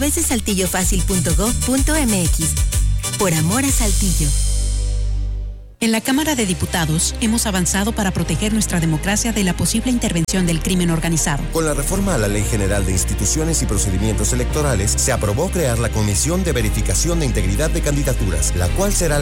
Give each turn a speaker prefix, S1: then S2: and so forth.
S1: veces saltillofacil.gov.mx. Por amor a Saltillo.
S2: En la Cámara de Diputados hemos avanzado para proteger nuestra democracia de la posible intervención del crimen organizado.
S3: Con la reforma a la Ley General de Instituciones y Procedimientos Electorales, se aprobó crear la Comisión de Verificación de Integridad de Candidaturas, la cual será